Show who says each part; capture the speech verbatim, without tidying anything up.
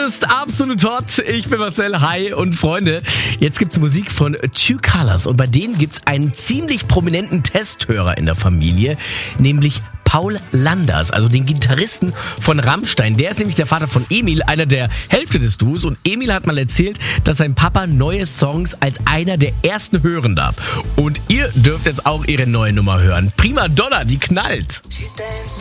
Speaker 1: ist absolut hot. Ich bin Marcel, hi und Freunde. Jetzt gibt's Musik von True Colors und bei denen gibt's einen ziemlich prominenten Testhörer in der Familie, nämlich Paul Landers, also den Gitarristen von Rammstein. Der ist nämlich der Vater von Emil, einer der Hälfte des Duos. Und Emil hat mal erzählt, dass sein Papa neue Songs als einer der ersten hören darf. Und ihr dürft jetzt auch ihre neue Nummer hören. Prima Donna, die knallt.